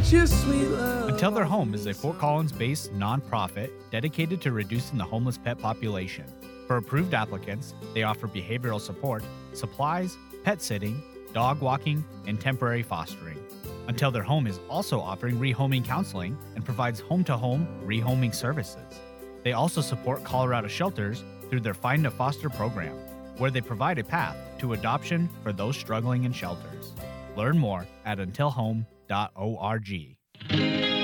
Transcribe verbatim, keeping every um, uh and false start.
about your sweet love. Until Their Home is a Fort Collins-based nonprofit dedicated to reducing the homeless pet population. For approved applicants, they offer behavioral support, supplies, pet sitting, dog walking, and temporary fostering. Until Their Home is also offering rehoming counseling and provides home-to-home rehoming services. They also support Colorado shelters through their Find a Foster program, where they provide a path to adoption for those struggling in shelters. Learn more at until home dot org.